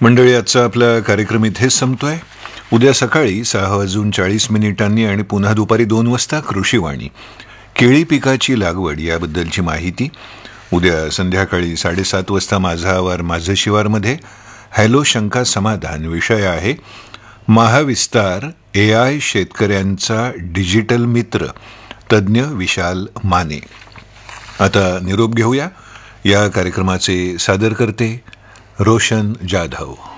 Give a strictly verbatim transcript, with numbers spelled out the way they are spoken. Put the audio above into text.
मंडळी, आजचा आपला कार्यक्रम इथेच संपतोय. उद्या सकाळी सहा वाजून चाळीस मिनिटांनी आणि पुन्हा दुपारी दोन वाजता कृषीवाणी, केळी पिकाची लागवड याबद्दलची माहिती. उद्या संध्याकाळी साडेसात वाजता माझा आवार माझं शिवारमध्ये हॅलो शंका समाधान विषय आहे महाविस्तार ए आय शेतकऱ्यांचा डिजिटल मित्र, तज्ज्ञ विशाल माने. आता निरोप घेऊया. या कार्यक्रमाचे सादर करते रोशन जाधव.